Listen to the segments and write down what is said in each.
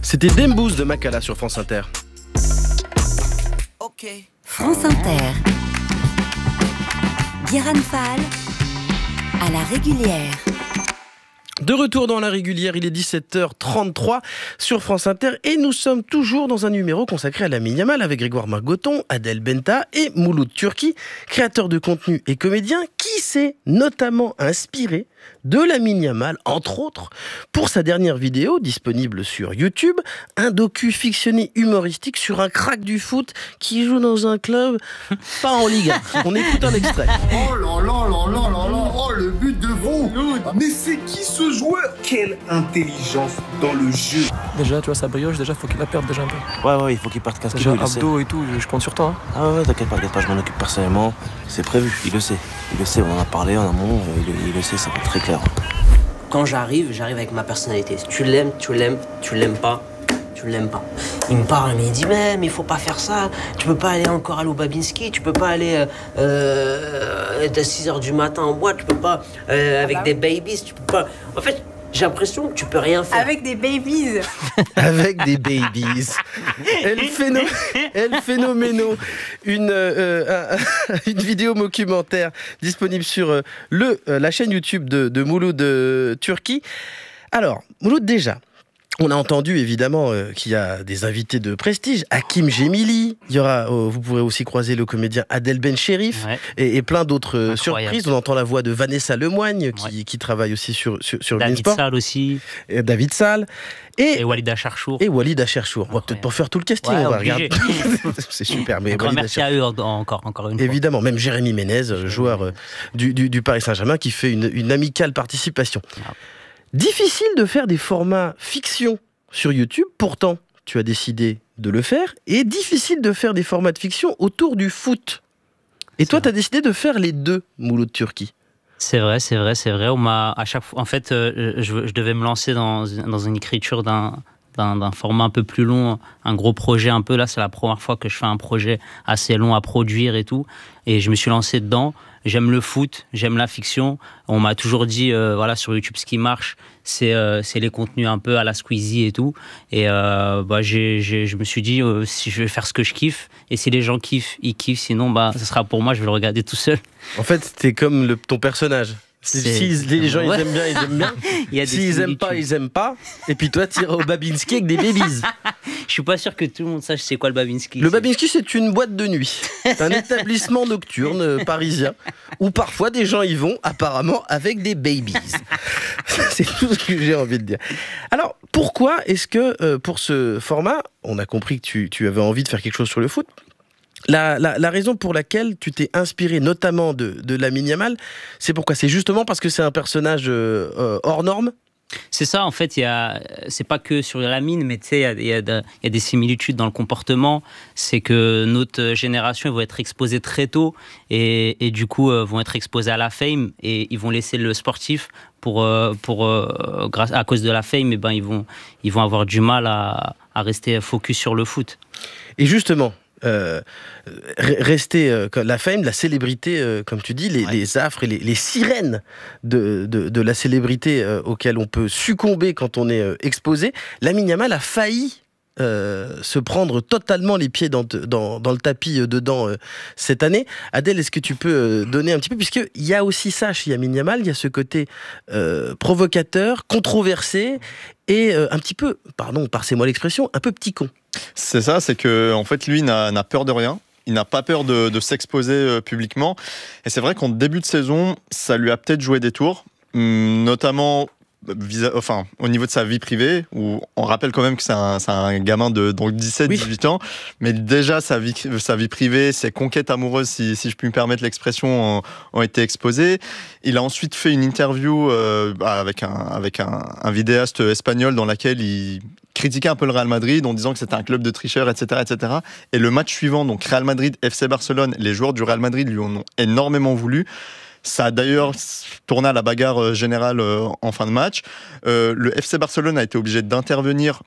C'était Dembooz de Makala sur France Inter. Ok. France Inter. Guérin Fall à la régulière. De retour dans la régulière, il est 17h33 sur France Inter et nous sommes toujours dans un numéro consacré à Lamine Yamal avec Grégoire Margoton, Adel Benta et Mouloud Turki, créateur de contenu et comédien qui s'est notamment inspiré de Lamine Yamal, entre autres, pour sa dernière vidéo disponible sur YouTube, un docu fictionné humoristique sur un crack du foot qui joue dans un club pas en Ligue 1. On écoute un extrait. Oh là là là là là là, oh le but de vous. Mais c'est qui ce joueur? Quelle intelligence dans le jeu. Déjà, tu vois, sa brioche, déjà, faut qu'il la perde déjà un peu. Ouais, il faut qu'il parte 15 déjà, kilos, il le sait. abdos et tout, je compte sur toi. Hein. Ah ouais, t'inquiète pas, je m'en occupe personnellement. C'est prévu, il le sait, on en a parlé en amont, il le sait, ça va être très clair. Quand j'arrive avec ma personnalité. Si tu l'aimes, tu l'aimes pas, tu l'aimes pas. Il me parle, mais il dit, mais il faut pas faire ça, tu peux pas aller encore à Lubabinski, tu peux pas aller à 6h du matin en boîte, tu peux pas avec des babies, tu peux pas... En fait, j'ai l'impression que tu peux rien faire. Avec des babies. Avec des babies. El Phénoméno. Une vidéo documentaire disponible sur la chaîne YouTube de Mouloud Turki. Alors, Mouloud, déjà, on a entendu évidemment qu'il y a des invités de prestige. Hakim Gemili, il y aura, vous pourrez aussi croiser le comédien Adel Bencherif, ouais. et plein d'autres surprises. On entend la voix de Vanessa Lemoigne qui travaille aussi sur David Beansport. Sall aussi. David Sall. Et Walida Cherchour. On va peut-être pas faire tout le casting, on va regarder. C'est super. Mais merci à eux encore une fois. Évidemment, même Jérémy Ménez, joueur du Paris Saint-Germain, qui fait une amicale participation. Ah. Difficile de faire des formats fiction sur YouTube, pourtant tu as décidé de le faire, et difficile de faire des formats de fiction autour du foot. Et toi, tu as décidé de faire les deux, Mouloud Turki. C'est vrai. On m'a à chaque fois, en fait, je devais me lancer dans une écriture d'un format un peu plus long, un gros projet un peu. Là, c'est la première fois que je fais un projet assez long à produire et tout. Et je me suis lancé dedans. J'aime le foot, j'aime la fiction. On m'a toujours dit, sur YouTube, ce qui marche, c'est les contenus un peu à la Squeezie et tout. Et je me suis dit, si je vais faire ce que je kiffe, et si les gens kiffent, ils kiffent. Sinon, ce sera pour moi, je vais le regarder tout seul. En fait, t'es comme ton personnage. Si les gens ils aiment bien, ils aiment bien. S'ils aiment pas, ils aiment pas. Et puis toi, tu iras au Babinski avec des babies. Je suis pas sûr que tout le monde sache c'est quoi le Babinski. Le Babinski, c'est une boîte de nuit. C'est un établissement nocturne parisien où parfois des gens y vont apparemment avec des babies. C'est tout ce que j'ai envie de dire. Alors, pourquoi est-ce que pour ce format, on a compris que tu avais envie de faire quelque chose sur le foot. La raison pour laquelle tu t'es inspiré notamment de Lamine Yamal, c'est pourquoi? C'est justement parce que c'est un personnage hors norme? C'est ça, en fait, c'est pas que sur Lamine, mais tu sais, il y a des similitudes dans le comportement. C'est que notre génération, ils vont être exposés très tôt et du coup, vont être exposés à la fame et ils vont laisser le sportif à cause de la fame, et ils vont avoir du mal à rester focus sur le foot. Et justement, rester la fame, la célébrité, comme tu dis, les affres et les sirènes de la célébrité auxquelles on peut succomber quand on est exposé. Lamine Yamal a failli se prendre totalement les pieds dans le tapis dedans cette année. Adèle, est-ce que tu peux donner un petit peu, puisqu'il y a aussi ça chez Lamine Yamal, il y a ce côté provocateur, controversé et un petit peu, pardon, passez-moi l'expression, un peu petit con. C'est ça, c'est que en fait lui n'a peur de rien. Il n'a pas peur de s'exposer publiquement. Et c'est vrai qu'en début de saison, ça lui a peut-être joué des tours, notamment au niveau de sa vie privée, où on rappelle quand même que c'est un gamin de 17-18 ans, mais déjà sa vie privée, ses conquêtes amoureuses, si je puis me permettre l'expression, ont été exposées. Il a ensuite fait une interview avec un vidéaste espagnol dans laquelle il critiquait un peu le Real Madrid en disant que c'était un club de tricheurs, etc., etc. Et le match suivant, donc Real Madrid, FC Barcelone, les joueurs du Real Madrid lui en ont énormément voulu. Ça a d'ailleurs tourné à la bagarre générale en fin de match. Le FC Barcelone a été obligé d'intervenir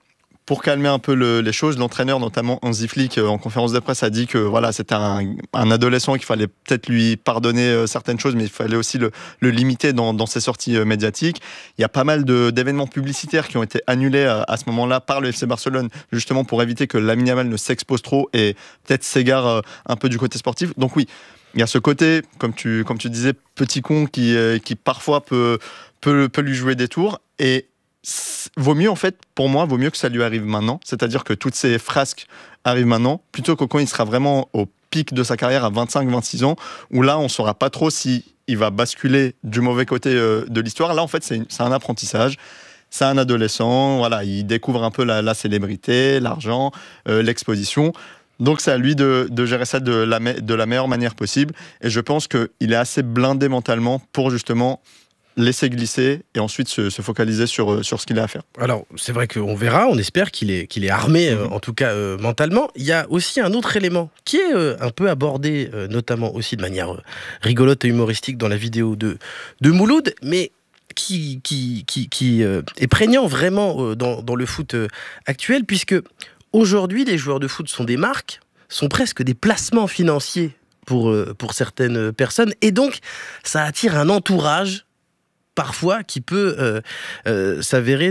pour calmer un peu les choses, l'entraîneur, notamment Hansi Flick, en conférence de presse, a dit que voilà, c'était un adolescent, qu'il fallait peut-être lui pardonner certaines choses, mais il fallait aussi le limiter dans ses sorties médiatiques. Il y a pas mal d'événements publicitaires qui ont été annulés à ce moment-là par le FC Barcelone, justement pour éviter que Lamine Yamal ne s'expose trop et peut-être s'égare un peu du côté sportif. Donc oui, il y a ce côté, comme tu disais, petit con qui parfois peut lui jouer des tours. Et vaut mieux, en fait, pour moi, vaut mieux que ça lui arrive maintenant. C'est-à-dire que toutes ces frasques arrivent maintenant, plutôt que quand il sera vraiment au pic de sa carrière à 25-26 ans, où là, on ne saura pas trop si il va basculer du mauvais côté de l'histoire. Là, en fait, c'est un apprentissage. C'est un adolescent, voilà, il découvre un peu la célébrité, l'argent, l'exposition. Donc c'est à lui de gérer ça de la meilleure manière possible. Et je pense qu'il est assez blindé mentalement pour justement laisser glisser et ensuite se focaliser sur ce qu'il a à faire. Alors, c'est vrai qu'on verra, on espère qu'il est armé, en tout cas mentalement. Il y a aussi un autre élément qui est un peu abordé, notamment aussi de manière rigolote et humoristique dans la vidéo de Mouloud, mais qui est prégnant vraiment dans le foot actuel, puisque aujourd'hui, les joueurs de foot sont des marques, sont presque des placements financiers pour certaines personnes, et donc ça attire un entourage parfois qui peut s'avérer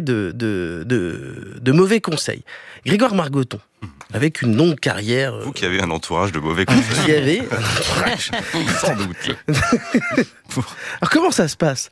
de mauvais conseils. Grégoire Margoton, avec une longue carrière... Vous qui avez un entourage de mauvais conseils. Qui avez un entourage... Sans doute. Alors comment ça se passe?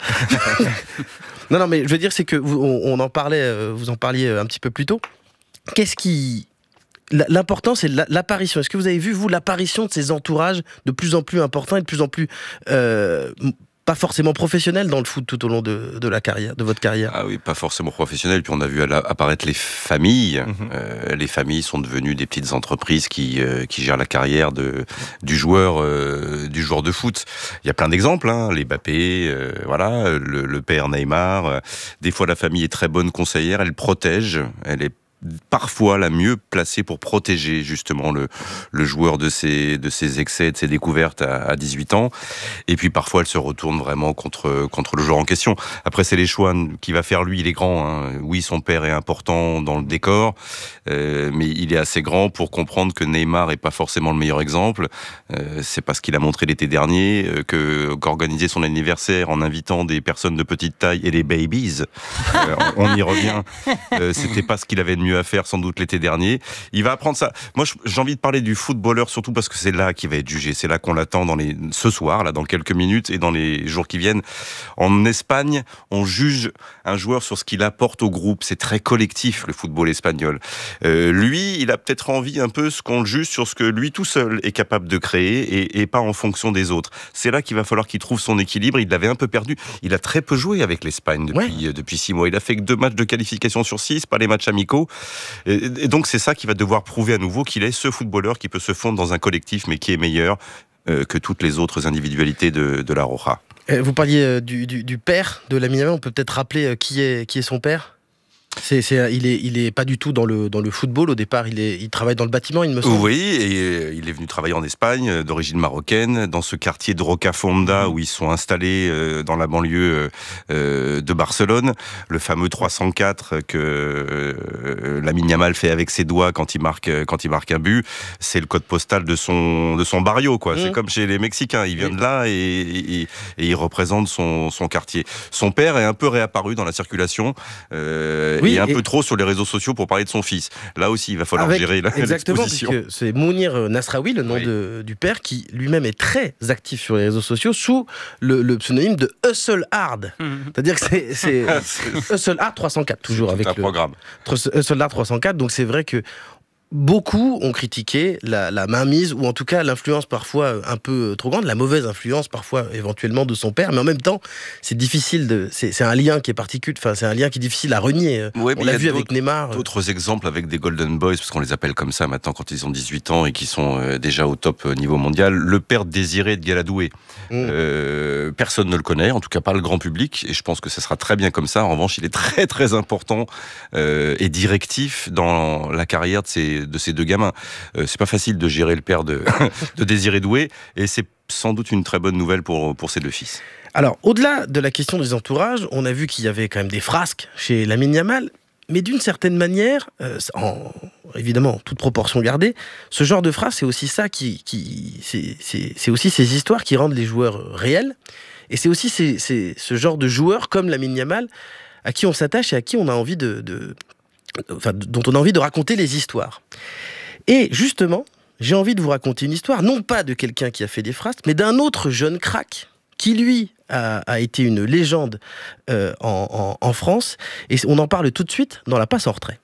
Non, mais je veux dire, c'est que on en parlait, vous en parliez un petit peu plus tôt. Qu'est-ce qui... L'important, c'est l'apparition. Est-ce que vous avez vu, vous, l'apparition de ces entourages de plus en plus importants et de plus en plus... pas forcément professionnel dans le foot tout au long de la carrière, de votre carrière. Ah oui, pas forcément professionnel. Puis on a vu apparaître les familles. Les familles sont devenues des petites entreprises qui gèrent la carrière du joueur de foot. Il y a plein d'exemples, hein. Les Mbappé, voilà, le père Neymar. Des fois, la famille est très bonne conseillère. Elle protège. Elle est parfois la mieux placée pour protéger justement le joueur de ses excès, de ses découvertes à 18 ans. Et puis parfois elle se retourne vraiment contre le joueur en question. Après c'est les choix qu'il va faire lui, il est grand, hein. Oui, son père est important dans le décor, mais il est assez grand pour comprendre que Neymar est pas forcément le meilleur exemple. C'est parce qu'il a montré l'été dernier qu'organiser son anniversaire en invitant des personnes de petite taille et des babies, on y revient, c'était pas ce qu'il avait de mieux à faire sans doute l'été dernier. Il va apprendre ça. Moi, j'ai envie de parler du footballeur surtout parce que c'est là qu'il va être jugé. C'est là qu'on l'attend ce soir, là, dans quelques minutes et dans les jours qui viennent. En Espagne, on juge un joueur sur ce qu'il apporte au groupe. C'est très collectif, le football espagnol. Lui, il a peut-être envie un peu qu'on le juge sur ce que lui tout seul est capable de créer et pas en fonction des autres. C'est là qu'il va falloir qu'il trouve son équilibre. Il l'avait un peu perdu. Il a très peu joué avec l'Espagne depuis 6 mois. Il a fait que 2 matchs de qualification sur 6, pas les matchs amicaux. Et donc c'est ça qui va devoir prouver à nouveau qu'il est ce footballeur qui peut se fondre dans un collectif mais qui est meilleur que toutes les autres individualités de la Roja. Vous parliez du père de Lamine Yamal, on peut peut-être rappeler qui est son père? Il est pas du tout dans le football au départ, il travaille dans le bâtiment, il me semble. Oui, et il est venu travailler en Espagne, d'origine marocaine, dans ce quartier de Rocafonda où ils sont installés dans la banlieue de Barcelone, le fameux 304 que Lamine Yamal fait avec ses doigts quand il marque un but, c'est le code postal de son barrio, quoi. C'est comme chez les Mexicains, il vient de là et il représente son quartier. Son père est un peu réapparu dans la circulation. Et un peu trop sur les réseaux sociaux pour parler de son fils. Là aussi, il va falloir gérer exactement, l'exposition. Exactement, c'est Mounir Nasraoui, le nom du père, qui lui-même est très actif sur les réseaux sociaux sous le pseudonyme de Hustle Hard. C'est-à-dire que c'est Hustle Hard 304, toujours avec le programme. Hustle Hard 304, donc c'est vrai que beaucoup ont critiqué la mainmise, ou en tout cas l'influence parfois un peu trop grande, la mauvaise influence parfois éventuellement de son père, mais en même temps c'est difficile, c'est un lien qui est particulier, enfin c'est un lien qui est difficile à renier. On l'a vu avec Neymar. D'autres exemples avec des Golden Boys, parce qu'on les appelle comme ça maintenant quand ils ont 18 ans et qui sont déjà au top niveau mondial. Le père Désiré de Galadoué. Personne ne le connaît, en tout cas pas le grand public, et je pense que ça sera très bien comme ça. En revanche, il est très très important et directif dans la carrière de ces 2 gamins. C'est pas facile de gérer le père de Désiré Doué, et c'est sans doute une très bonne nouvelle pour ses 2 fils. Alors, au-delà de la question des entourages, on a vu qu'il y avait quand même des frasques chez Lamine Yamal. Mais d'une certaine manière, évidemment, toute proportion gardée, ce genre de phrase, c'est aussi ça c'est aussi ces histoires qui rendent les joueurs réels. Et c'est aussi ce genre de joueurs comme Lamine Yamal à qui on s'attache et à qui on a envie dont on a envie de raconter les histoires. Et justement, j'ai envie de vous raconter une histoire, non pas de quelqu'un qui a fait des phrases, mais d'un autre jeune crack qui, lui, a été une légende en France. Et on en parle tout de suite dans la passe en retrait.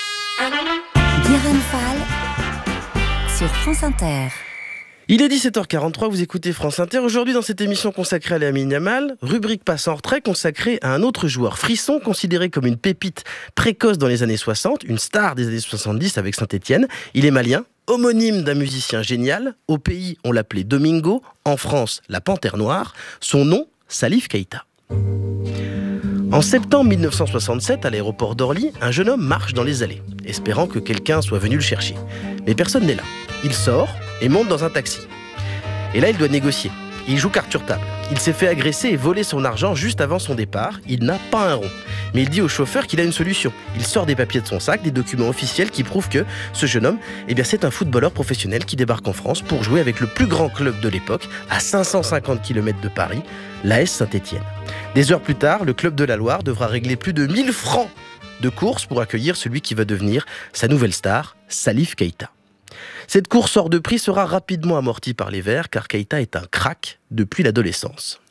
Guérin Fall sur France Inter. Il est 17h43, vous écoutez France Inter. Aujourd'hui, dans cette émission consacrée à Lamine Yamal, rubrique passe en retrait consacrée à un autre joueur frisson, considéré comme une pépite précoce dans les années 60, une star des années 70 avec Saint-Étienne. Il est malien, homonyme d'un musicien génial. Au pays, on l'appelait Domingo. En France, la Panthère Noire. Son nom, Salif Keita. En septembre 1967, à l'aéroport d'Orly, un jeune homme marche dans les allées, espérant que quelqu'un soit venu le chercher. Mais personne n'est là. Il sort et monte dans un taxi. Et là, il doit négocier. Il joue carte sur table. Il s'est fait agresser et voler son argent juste avant son départ. Il n'a pas un rond. Mais il dit au chauffeur qu'il a une solution. Il sort des papiers de son sac, des documents officiels qui prouvent que ce jeune homme, c'est un footballeur professionnel qui débarque en France pour jouer avec le plus grand club de l'époque, à 550 km de Paris, l'AS Saint-Étienne. Des heures plus tard, le club de la Loire devra régler plus de 1000 francs de course pour accueillir celui qui va devenir sa nouvelle star, Salif Keita. Cette course hors de prix sera rapidement amortie par les Verts, car Keita est un crack depuis l'adolescence.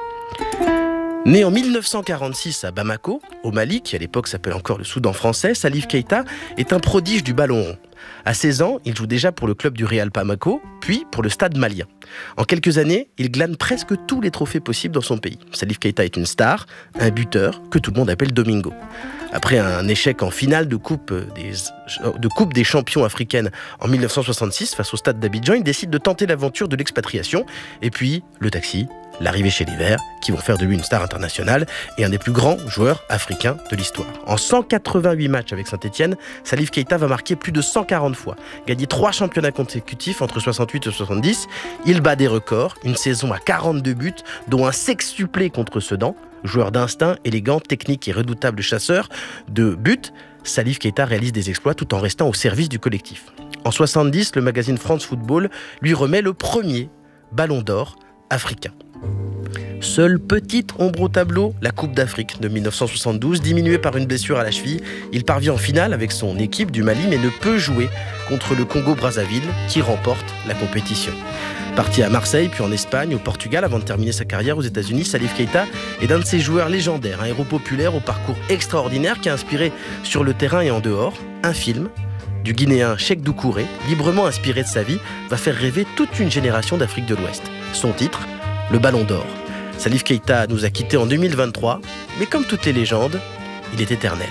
Né en 1946 à Bamako, au Mali, qui à l'époque s'appelle encore le Soudan français, Salif Keita est un prodige du ballon rond. À 16 ans, il joue déjà pour le club du Real Bamako, puis pour le Stade malien. En quelques années, il glane presque tous les trophées possibles dans son pays. Salif Keita est une star, un buteur que tout le monde appelle Domingo. Après un échec en finale de Coupe des champions africaines en 1966 face au Stade d'Abidjan, il décide de tenter l'aventure de l'expatriation. Et puis, le taxi, l'arrivée chez les Verts, qui vont faire de lui une star internationale et un des plus grands joueurs africains de l'histoire. En 188 matchs avec Saint-Étienne, Salif Keita va marquer plus de 140 fois, gagner 3 championnats consécutifs entre 68 et 70. Il bat des records, une saison à 42 buts, dont un sextuplé contre Sedan. Joueur d'instinct, élégant, technique et redoutable chasseur de buts, Salif Keita réalise des exploits tout en restant au service du collectif. En 70, le magazine France Football lui remet le premier ballon d'or africain. Seule petite ombre au tableau, la Coupe d'Afrique de 1972, diminuée par une blessure à la cheville. Il parvient en finale avec son équipe du Mali, mais ne peut jouer contre le Congo-Brazzaville, qui remporte la compétition. Parti à Marseille, puis en Espagne, au Portugal, avant de terminer sa carrière aux États-Unis, Salif Keita est d'un de ces joueurs légendaires, un héros populaire au parcours extraordinaire qui a inspiré sur le terrain et en dehors. Un film du Guinéen Cheikh Doucouré, librement inspiré de sa vie, va faire rêver toute une génération d'Afrique de l'Ouest. Son titre, le Ballon d'Or. Salif Keita nous a quittés en 2023, mais comme toutes les légendes, il est éternel.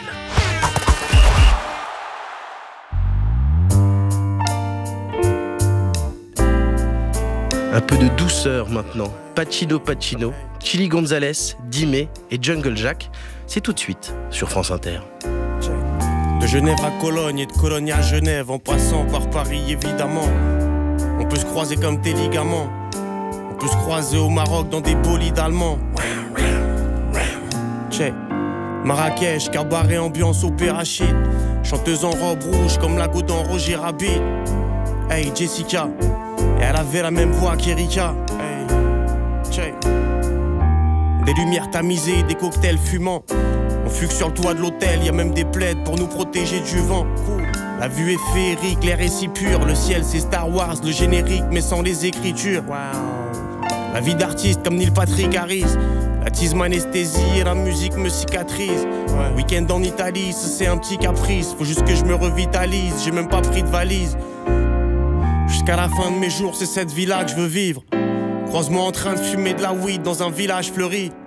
Un peu de douceur maintenant. Pacino, Chili Gonzalez, Dimé et Jungle Jack, c'est tout de suite sur France Inter. De Genève à Cologne et de Cologne à Genève, en passant par Paris évidemment. On peut se croiser comme tes ligaments. On peut se croiser au Maroc dans des bolides allemands. Check. Marrakech, cabaret, ambiance opéra shit. Chanteuse en robe rouge comme la goutte dans Roger Rabbit. Hey Jessica, et elle avait la même voix qu'Erika. Hey, check. Des lumières tamisées, des cocktails fumants. On fugue sur le toit de l'hôtel, y a même des plaids pour nous protéger du vent. Cool. La vue est féerique, l'air est si pur. Le ciel c'est Star Wars, le générique mais sans les écritures. Wow. La vie d'artiste comme Neil Patrick Harris. La tease m'anesthésie et la musique me cicatrise. Ouais. Week-end en Italie, ça c'est un petit caprice. Faut juste que je me revitalise, j'ai même pas pris de valise. Jusqu'à la fin de mes jours, c'est cette vie-là que je veux vivre. Croise-moi en train de fumer de la weed dans un village fleuri.